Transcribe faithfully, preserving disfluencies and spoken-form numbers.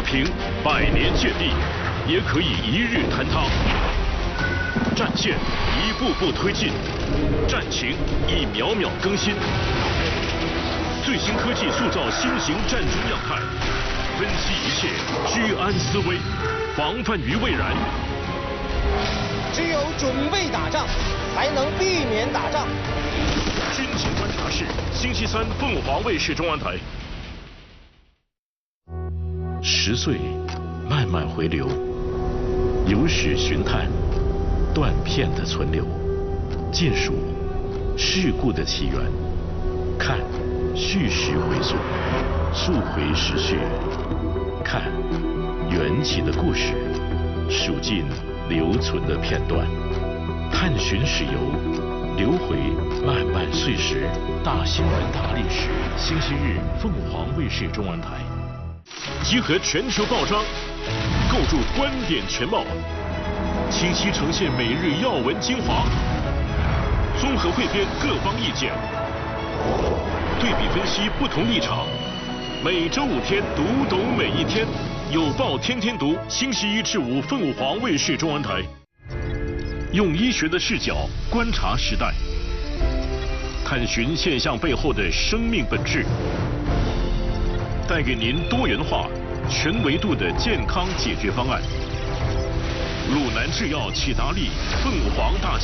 凭百年建立，也可以一日坍塌。战线一步步推进，战情一秒秒更新。最新科技塑造新型战争样态，分析一切，居安思危，防范于未然。 只有准备打仗，才能避免打仗。 军情观察室，星期三凤凰卫视中文台。十岁，慢慢回流，有史寻探，断片的存留，见数事故的起源，看叙事回溯，溯回时序，看缘起的故事，数尽留存的片段，探寻史游，流回漫漫岁时。大新闻大历史，星期日凤凰卫视中文台。集合全球报章，构筑观点全貌，清晰呈现每日要闻精华，综合汇编各方意见，对比分析不同立场。每周五天，读懂每一天。有报天天读，星期一至五凤凰卫视中文台。用医学的视角观察时代，探寻现象背后的生命本质，带给您多元化、全维度的健康解决方案。鲁南制药启达利凤凰大